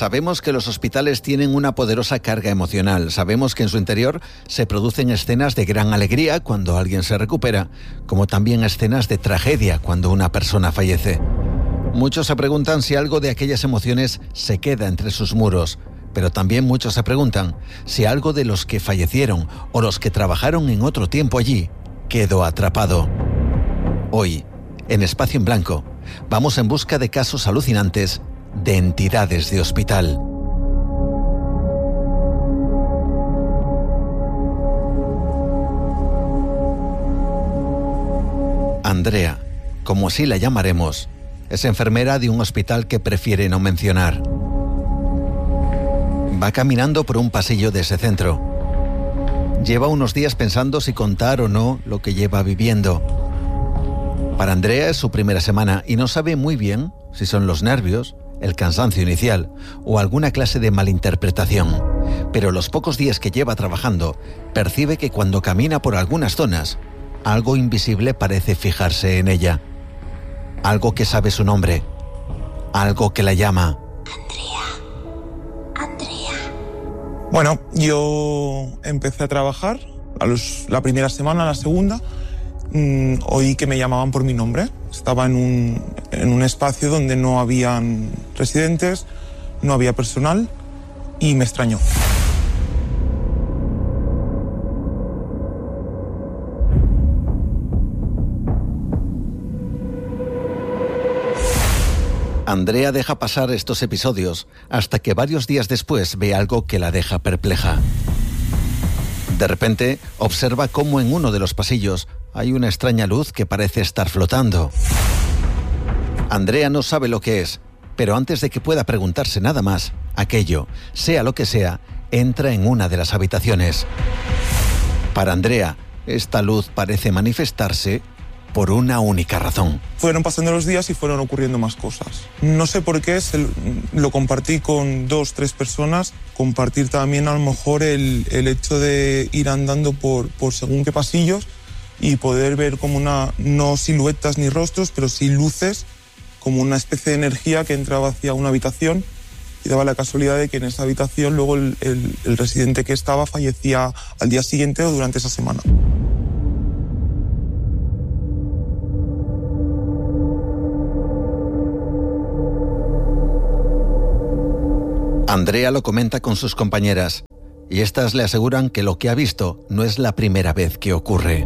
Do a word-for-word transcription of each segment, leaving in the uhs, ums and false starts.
Sabemos que los hospitales tienen una poderosa carga emocional. Sabemos que en su interior se producen escenas de gran alegría cuando alguien se recupera, como también escenas de tragedia cuando una persona fallece. Muchos se preguntan si algo de aquellas emociones se queda entre sus muros, pero también muchos se preguntan si algo de los que fallecieron o los que trabajaron en otro tiempo allí quedó atrapado. Hoy, en Espacio en Blanco, vamos en busca de casos alucinantes de entidades de hospital. Andrea, como así la llamaremos, es enfermera de un hospital que prefiere no mencionar. Va caminando por un pasillo de ese centro. Lleva unos días pensando si contar o no lo que lleva viviendo. Para Andrea es su primera semana y no sabe muy bien si son los nervios, el cansancio inicial o alguna clase de malinterpretación. Pero los pocos días que lleva trabajando, percibe que cuando camina por algunas zonas, algo invisible parece fijarse en ella. Algo que sabe su nombre. Algo que la llama. Andrea. Andrea. Bueno, yo empecé a trabajar a los, la primera semana, la segunda, mmm, oí que me llamaban por mi nombre. Estaba en un, en un espacio donde no habían residentes, no había personal y me extrañó. Andrea deja pasar estos episodios hasta que varios días después ve algo que la deja perpleja. De repente, observa cómo en uno de los pasillos hay una extraña luz que parece estar flotando. Andrea no sabe lo que es, pero antes de que pueda preguntarse nada más, aquello, sea lo que sea, entra en una de las habitaciones. Para Andrea, esta luz parece manifestarse por una única razón. Fueron pasando los días y fueron ocurriendo más cosas. No sé por qué, se, lo compartí con dos, tres personas. Compartir también a lo mejor el, el hecho de ir andando por, por según qué pasillos y poder ver como una, no siluetas ni rostros, pero sí luces, como una especie de energía que entraba hacia una habitación y daba la casualidad de que en esa habitación luego el, el, el residente que estaba fallecía al día siguiente o durante esa semana. Andrea lo comenta con sus compañeras y estas le aseguran que lo que ha visto no es la primera vez que ocurre.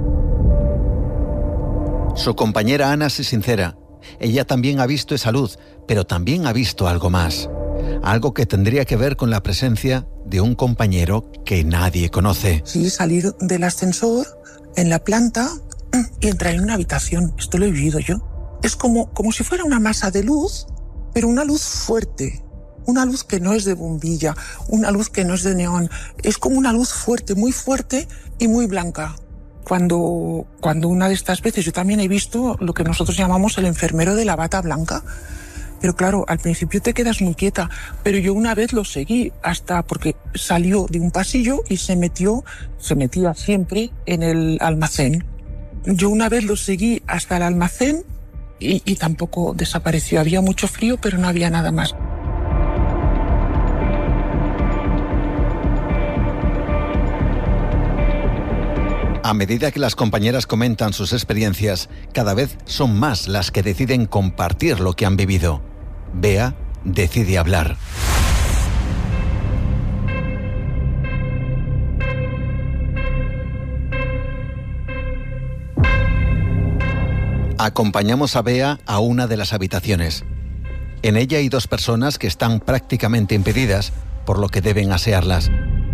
Su compañera Ana se sincera. Ella también ha visto esa luz, pero también ha visto algo más. Algo que tendría que ver con la presencia de un compañero que nadie conoce. Sí, salir del ascensor en la planta y entrar en una habitación. Esto lo he vivido yo. Es como, como si fuera una masa de luz, pero una luz fuerte. Una luz que no es de bombilla, una luz que no es de neón. Es como una luz fuerte, muy fuerte y muy blanca. Cuando, cuando una de estas veces yo también he visto lo que nosotros llamamos el enfermero de la bata blanca. Pero claro, al principio te quedas muy quieta, pero yo una vez lo seguí hasta porque salió de un pasillo y se metió, se metía siempre en el almacén. Yo una vez lo seguí hasta el almacén y, y tampoco desapareció. Había mucho frío, pero no había nada más. A medida que las compañeras comentan sus experiencias, cada vez son más las que deciden compartir lo que han vivido. Bea decide hablar. Acompañamos a Bea a una de las habitaciones. En ella hay dos personas que están prácticamente impedidas, por lo que deben asearlas.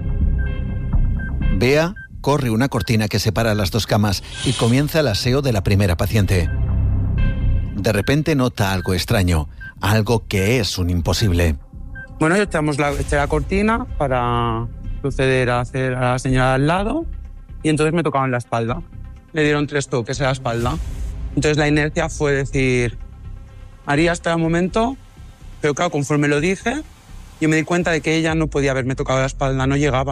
Bea corre una cortina que separa las dos camas y comienza el aseo de la primera paciente. De repente nota algo extraño, algo que es un imposible. Bueno, echamos la, eché la cortina para proceder a hacer a la señora al lado y entonces me tocaban la espalda. Le dieron tres toques en la espalda. Entonces la inercia fue decir, haría hasta el momento, pero claro, conforme lo dije, yo me di cuenta de que ella no podía haberme tocado la espalda, no llegaba.